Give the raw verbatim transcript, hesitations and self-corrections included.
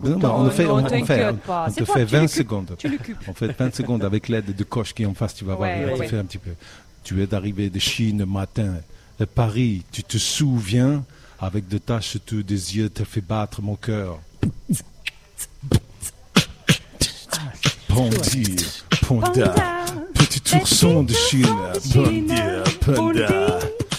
Non, mais on, fait, non, on, on, t'inquiète fait, on, pas. on C'est te toi fait qui le vingt cup- secondes. Tu le coupes. On fait vingt secondes avec l'aide de coach qui est en face, tu vas voir, Ouais, il va te ouais. faire un petit peu. Tu es arrivé de Chine matin, de Paris, tu te souviens, avec de taches autour des yeux, t'as fait battre mon cœur. Pondir, Ponda, petit ourson de Chine, Pondir, Ponda.